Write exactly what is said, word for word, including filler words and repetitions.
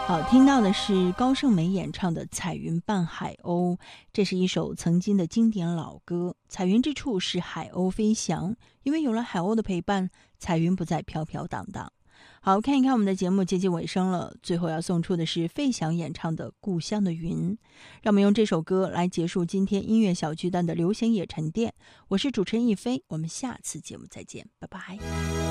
好，听到的是高胜美演唱的《彩云伴海鸥》，这是一首曾经的经典老歌。彩云之处是海鸥飞翔，因为有了海鸥的陪伴，彩云不再飘飘荡荡。好，看一看我们的节目接近尾声了，最后要送出的是费翔演唱的《故乡的云》，让我们用这首歌来结束今天音乐小巨蛋的流行野沉淀。我是主持人一飞，我们下次节目再见，拜拜。